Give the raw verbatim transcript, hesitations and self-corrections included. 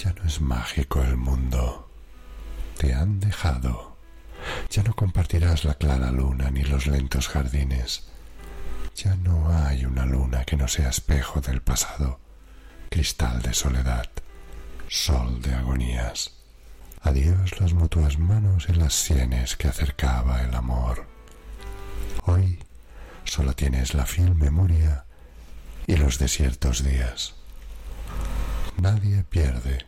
Ya no es mágico el mundo. Te han dejado. Ya no compartirás la clara luna ni los lentos jardines. Ya no hay una luna que no sea espejo del pasado, cristal de soledad, sol de agonías. Adiós las mutuas manos en las sienes que acercaba el amor. Hoy solo tienes la fiel memoria y los desiertos días. Nadie pierde,